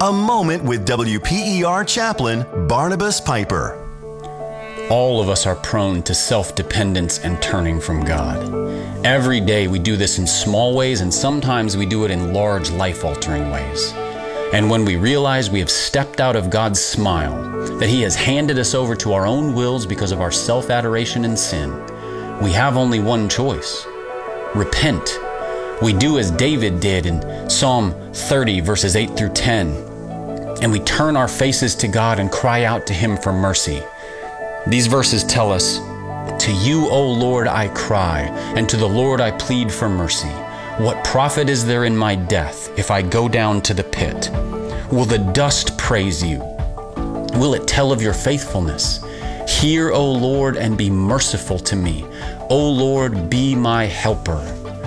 A moment with WPER chaplain Barnabas Piper. All of us are prone to self-dependence and turning from God. Every day we do this in small ways, and sometimes we do it in large, life-altering ways. And when we realize we have stepped out of God's smile, that He has handed us over to our own wills because of our self-adoration and sin, we have only one choice: repent. We do as David did in Psalm 30, verses 8 through 10, and we turn our faces to God and cry out to Him for mercy. These verses tell us, "To you, O Lord, I cry, and to the Lord I plead for mercy. What profit is there in my death if I go down to the pit? Will the dust praise you? Will it tell of your faithfulness? Hear, O Lord, and be merciful to me. O Lord, be my helper."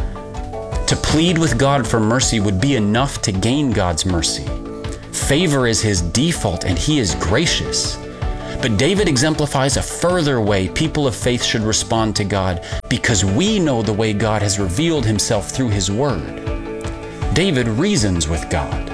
To plead with God for mercy would be enough to gain God's mercy. Favor is His default, and He is gracious. But David exemplifies a further way people of faith should respond to God, because we know the way God has revealed Himself through His Word. David reasons with God.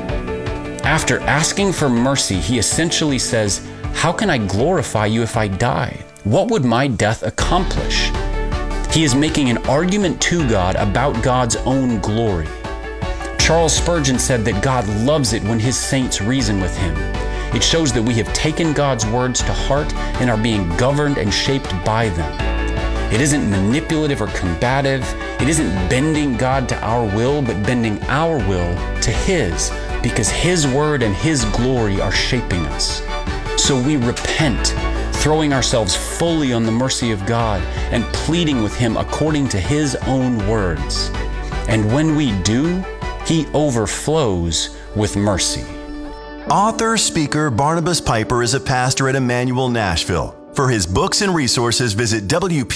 After asking for mercy, he essentially says, "How can I glorify you if I die? What would my death accomplish?" He is making an argument to God about God's own glory. Charles Spurgeon said that God loves it when His saints reason with Him. It shows that we have taken God's words to heart and are being governed and shaped by them. It isn't manipulative or combative. It isn't bending God to our will, but bending our will to His, because His word and His glory are shaping us. So we repent, throwing ourselves fully on the mercy of God and pleading with Him according to His own words. And when we do, He overflows with mercy. Author, speaker Barnabas Piper is a pastor at Emmanuel, Nashville. For his books and resources, visit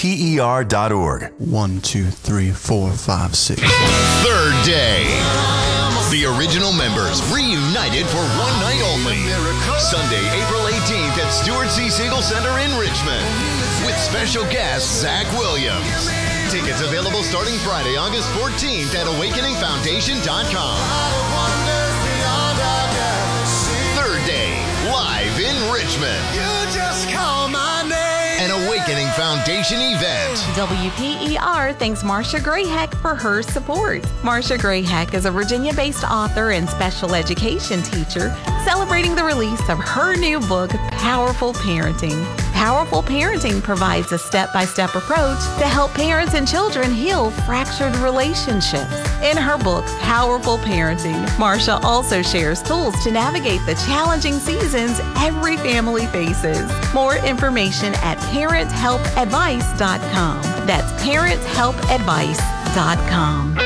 WPER.org. 1, 2, 3, 4, 5, 6. Third Day. The original members reunited for one night only. Sunday, April 18th at Stuart C. Siegel Center in Richmond. With special guest Zach Williams. Tickets available starting Friday, August 14th at AwakeningFoundation.com. Third Day, live in Richmond. You just call my name. An Awakening Foundation event. WPER thanks Marcia Grayhack for her support. Marcia Grayhack is a Virginia-based author and special education teacher celebrating the release of her new book, Powerful Parenting. Powerful Parenting provides a step-by-step approach to help parents and children heal fractured relationships. In her book, Powerful Parenting, Marcia also shares tools to navigate the challenging seasons every family faces. More information at parentshelpadvice.com. That's parentshelpadvice.com.